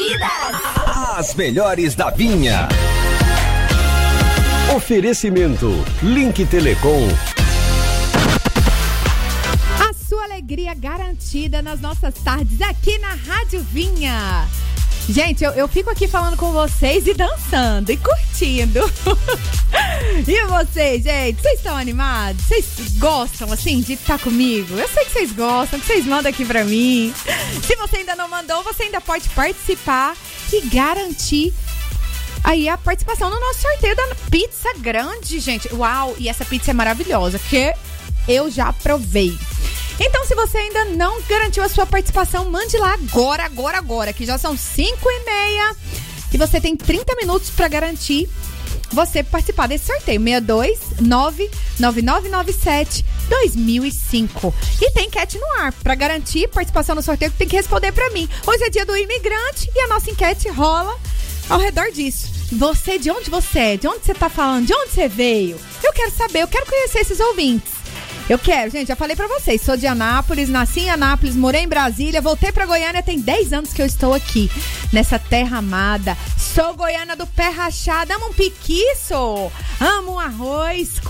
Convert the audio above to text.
Garantidas. As melhores da Vinha. Oferecimento Link Telecom. A sua alegria garantida nas nossas tardes aqui na Rádio Vinha. Gente, eu fico aqui falando com vocês e dançando e curtindo. E vocês, gente? Vocês estão animados? Vocês gostam, assim, de estar comigo? Eu sei que vocês gostam, que vocês mandam aqui pra mim. Se você ainda não mandou, você ainda pode participar e garantir aí a participação no nosso sorteio da pizza grande, gente. Uau, e essa pizza é maravilhosa, que eu já provei. Então, se você ainda não garantiu a sua participação, mande lá agora, que já são 5h30 e você tem 30 minutos para garantir você participar desse sorteio. 629-9997-2005. E tem enquete no ar. Para garantir participação no sorteio, tem que responder para mim. Hoje é dia do imigrante e a nossa enquete rola ao redor disso. Você, de onde você é? De onde você tá falando? De onde você veio? Eu quero saber, eu quero conhecer esses ouvintes. Eu quero, gente, já falei pra vocês, sou de Anápolis, nasci em Anápolis, morei em Brasília, voltei pra Goiânia, tem 10 anos que eu estou aqui, nessa terra amada. Sou goiana do pé rachado, amo um piquiço, amo um arroz